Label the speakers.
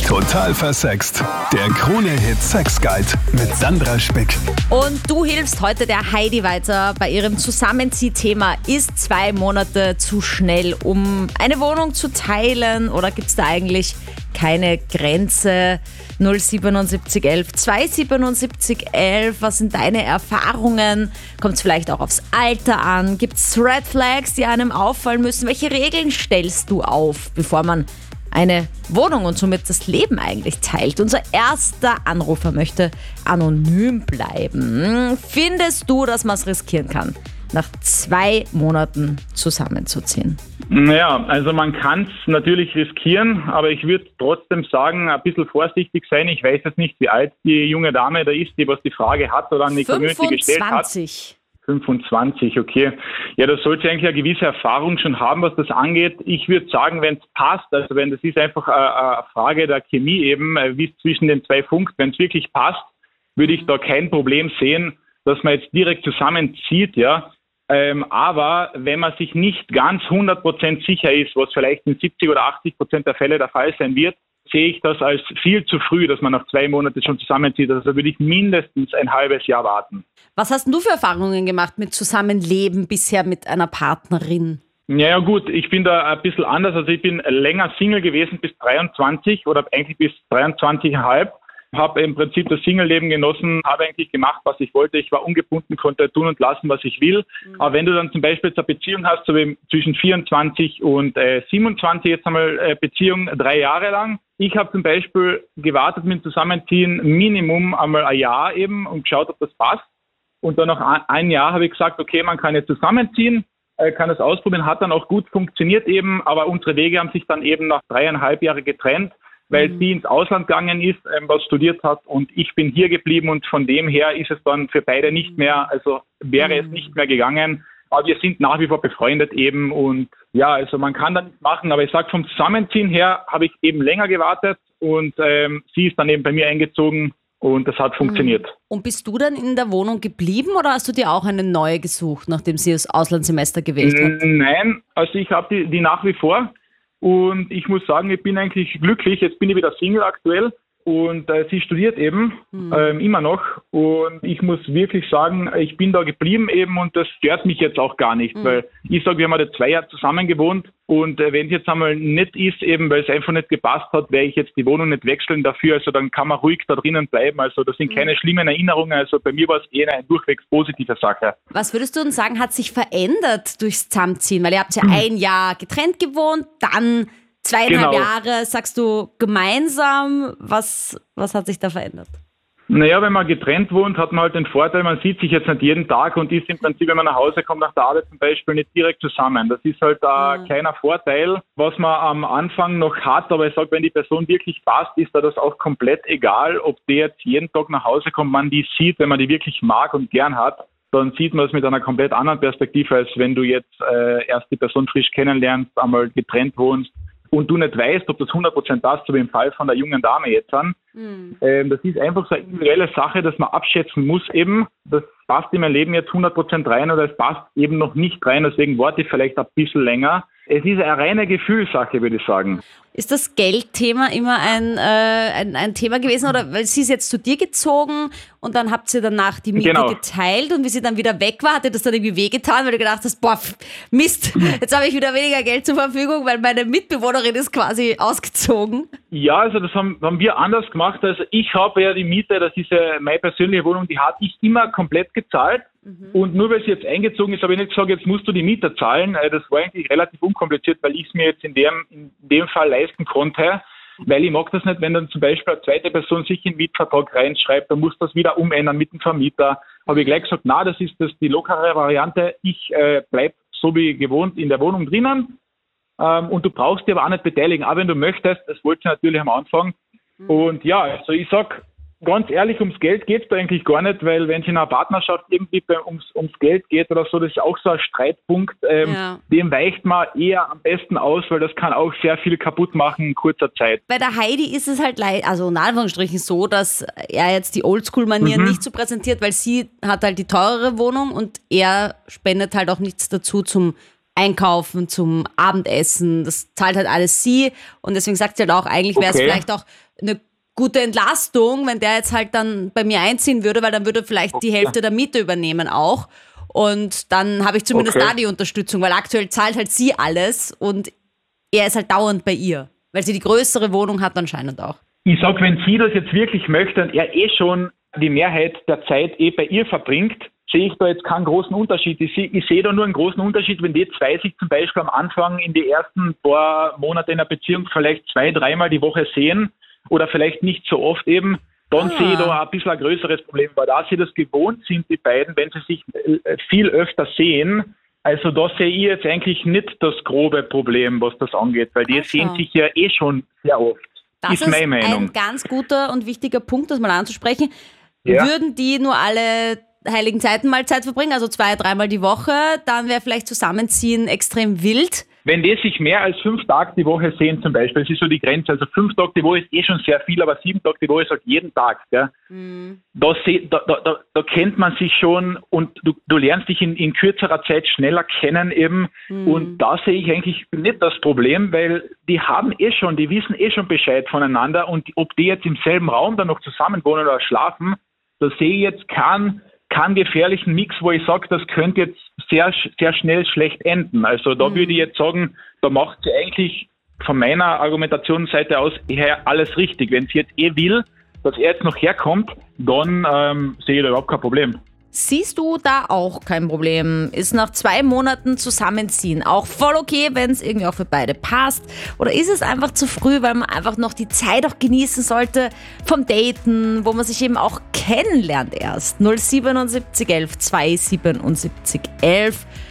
Speaker 1: Total versext. Der Krone-Hit Sex Guide mit Sandra Spick.
Speaker 2: Und du hilfst heute der Heidi weiter bei ihrem Zusammenziehthema. Ist 2 Monate zu schnell, um eine Wohnung zu teilen? Oder gibt es da eigentlich keine Grenze? 07711 27711. Was sind deine Erfahrungen? Kommt es vielleicht auch aufs Alter an? Gibt es Red Flags, die einem auffallen müssen? Welche Regeln stellst du auf, bevor man eine Wohnung und somit das Leben eigentlich teilt? Unser erster Anrufer möchte anonym bleiben. Findest du, dass man es riskieren kann, nach 2 Monaten zusammenzuziehen?
Speaker 3: Naja, also man kann es natürlich riskieren, aber ich würde trotzdem sagen, ein bisschen vorsichtig sein. Ich weiß jetzt nicht, wie alt die junge Dame da ist, die was die Frage hat oder an die Community gestellt hat. 25, okay. Ja, da sollte eigentlich eine gewisse Erfahrung schon haben, was das angeht. Ich würde sagen, wenn es passt, also wenn das ist einfach eine Frage der Chemie eben, wie es zwischen den 2 funkt, wenn es wirklich passt, würde ich da kein Problem sehen, dass man jetzt direkt zusammenzieht, ja. Aber wenn man sich nicht ganz 100% sicher ist, was vielleicht in 70 oder 80% der Fälle der Fall sein wird, sehe ich das als viel zu früh, dass man nach 2 Monaten schon zusammenzieht. Also würde ich mindestens ein halbes Jahr warten.
Speaker 2: Was hast du für Erfahrungen gemacht mit Zusammenleben bisher mit einer Partnerin?
Speaker 3: Ja gut, ich bin da ein bisschen anders. Also ich bin länger Single gewesen bis 23 oder eigentlich bis 23,5. Habe im Prinzip das Single-Leben genossen, habe eigentlich gemacht, was ich wollte. Ich war ungebunden, konnte tun und lassen, was ich will. Aber wenn du dann zum Beispiel jetzt eine Beziehung hast, so wie zwischen 24 und 27, jetzt einmal Beziehung 3 Jahre lang. Ich habe zum Beispiel gewartet mit dem Zusammenziehen Minimum einmal ein Jahr eben und geschaut, ob das passt. Und dann nach 1 Jahr habe ich gesagt, okay, man kann jetzt zusammenziehen, kann das ausprobieren, hat dann auch gut funktioniert eben, aber unsere Wege haben sich dann eben nach 3,5 Jahren getrennt, weil sie ins Ausland gegangen ist, was studiert hat und ich bin hier geblieben und von dem her ist es dann für beide nicht mehr, also wäre es nicht mehr gegangen. Aber wir sind nach wie vor befreundet eben und ja, also man kann da nichts machen, aber ich sage vom Zusammenziehen her habe ich eben länger gewartet und sie ist dann eben bei mir eingezogen und das hat funktioniert.
Speaker 2: Und bist du dann in der Wohnung geblieben oder hast du dir auch eine neue gesucht, nachdem sie das Auslandssemester gewählt hat?
Speaker 3: Nein, also ich habe die nach wie vor. Und ich muss sagen, ich bin eigentlich glücklich. Jetzt bin ich wieder Single aktuell und sie studiert eben immer noch. Und ich muss wirklich sagen, ich bin da geblieben eben und das stört mich jetzt auch gar nicht. Weil ich sage, wir haben ja 2 Jahre zusammen gewohnt und wenn es jetzt einmal nicht ist, eben weil es einfach nicht gepasst hat, werde ich jetzt die Wohnung nicht wechseln dafür. Also dann kann man ruhig da drinnen bleiben. Also das sind keine schlimmen Erinnerungen. Also bei mir war es eher eine durchwegs positive Sache. Was
Speaker 2: würdest du denn sagen, hat sich verändert durchs Zusammenziehen? Weil ihr habt ja 1 Jahr getrennt gewohnt, dann 2,5 Jahre, sagst du, gemeinsam. Was hat sich da verändert?
Speaker 3: Naja, wenn man getrennt wohnt, hat man halt den Vorteil, man sieht sich jetzt nicht jeden Tag und ist im Prinzip, wenn man nach Hause kommt, nach der Arbeit zum Beispiel, nicht direkt zusammen. Das ist halt ein kleiner Vorteil, was man am Anfang noch hat, aber ich sage, wenn die Person wirklich passt, ist da das auch komplett egal, ob die jetzt jeden Tag nach Hause kommt, man die sieht, wenn man die wirklich mag und gern hat, dann sieht man es mit einer komplett anderen Perspektive, als wenn du jetzt erst die Person frisch kennenlernst, einmal getrennt wohnst, und du nicht weißt, ob das 100% passt, so wie im Fall von der jungen Dame jetzt an. Das ist einfach so eine individuelle Sache, dass man abschätzen muss eben, das passt in mein Leben jetzt 100% rein oder es passt eben noch nicht rein, deswegen warte ich vielleicht ein bisschen länger. Es ist eine reine Gefühlssache, würde ich sagen.
Speaker 2: Ist das Geldthema immer ein Thema gewesen? Oder weil sie ist jetzt zu dir gezogen und dann habt ihr danach die Miete geteilt und wie sie dann wieder weg war, hat dir das dann irgendwie wehgetan, weil du gedacht hast, boah, Mist, jetzt habe ich wieder weniger Geld zur Verfügung, weil meine Mitbewohnerin ist quasi ausgezogen?
Speaker 3: Ja, also das haben wir anders gemacht. Also ich habe ja die Miete, das ist ja meine persönliche Wohnung, die hatte ich immer komplett gezahlt. Und nur weil sie jetzt eingezogen ist, habe ich nicht gesagt, jetzt musst du die Miete zahlen. Das war eigentlich relativ unkompliziert, weil ich es mir jetzt in dem Fall leisten konnte. Weil ich mag das nicht, wenn dann zum Beispiel eine zweite Person sich in den Mietvertrag reinschreibt, dann muss das wieder umändern mit dem Vermieter. Habe ich gleich gesagt, na, das ist die lockere Variante. Ich bleib so wie gewohnt in der Wohnung drinnen. Und du brauchst dich aber auch nicht beteiligen. Aber wenn du möchtest, das wollte ich natürlich am Anfang. Und ja, also ich sag, ganz ehrlich, ums Geld geht es da eigentlich gar nicht, weil wenn es in einer Partnerschaft irgendwie ums Geld geht oder so, das ist auch so ein Streitpunkt, dem weicht man eher am besten aus, weil das kann auch sehr viel kaputt machen in kurzer Zeit.
Speaker 2: Bei der Heidi ist es halt also in Anführungsstrichen so, dass er jetzt die Oldschool-Manieren nicht so präsentiert, weil sie hat halt die teurere Wohnung und er spendet halt auch nichts dazu zum Einkaufen, zum Abendessen. Das zahlt halt alles sie. Und deswegen sagt sie halt auch, eigentlich wäre es vielleicht auch eine gute Entlastung, wenn der jetzt halt dann bei mir einziehen würde, weil dann würde vielleicht die Hälfte der Miete übernehmen auch. Und dann habe ich zumindest da die Unterstützung, weil aktuell zahlt halt sie alles und er ist halt dauernd bei ihr, weil sie die größere Wohnung hat anscheinend auch.
Speaker 3: Ich sag, wenn sie das jetzt wirklich möchte und er schon die Mehrheit der Zeit bei ihr verbringt, sehe ich da jetzt keinen großen Unterschied. Ich sehe da nur einen großen Unterschied, wenn die zwei sich zum Beispiel am Anfang in die ersten paar Monate in einer Beziehung vielleicht 2-3 Mal die Woche sehen oder vielleicht nicht so oft eben, dann sehe ich da ein bisschen ein größeres Problem, weil da sie das gewohnt sind, die beiden, wenn sie sich viel öfter sehen. Also da sehe ich jetzt eigentlich nicht das grobe Problem, was das angeht, weil die sehen sich ja schon sehr oft.
Speaker 2: Das ist
Speaker 3: meine Meinung.
Speaker 2: Ein ganz guter und wichtiger Punkt, das mal anzusprechen. Ja. Würden die nur alle heiligen Zeiten mal Zeit verbringen, also 2-3 Mal die Woche, dann wäre vielleicht Zusammenziehen extrem wild.
Speaker 3: Wenn die sich mehr als 5 Tage die Woche sehen zum Beispiel, das ist so die Grenze, also 5 Tage die Woche ist schon sehr viel, aber 7 Tage die Woche ist halt jeden Tag. Gell? Da kennt man sich schon und du lernst dich in kürzerer Zeit schneller kennen eben und da sehe ich eigentlich nicht das Problem, weil die wissen schon Bescheid voneinander und ob die jetzt im selben Raum dann noch zusammen wohnen oder schlafen, da sehe ich jetzt keinen gefährlichen Mix, wo ich sage, das könnte jetzt sehr, sehr schnell schlecht enden. Also da würde ich jetzt sagen, da macht sie eigentlich von meiner Argumentationsseite aus her alles richtig. Wenn sie jetzt will, dass er jetzt noch herkommt, dann sehe ich da überhaupt kein Problem.
Speaker 2: Siehst du da auch kein Problem? Ist nach 2 Monaten Zusammenziehen auch voll okay, wenn es irgendwie auch für beide passt? Oder ist es einfach zu früh, weil man einfach noch die Zeit auch genießen sollte vom Daten, wo man sich eben auch kennenlernt erst? 07711 27711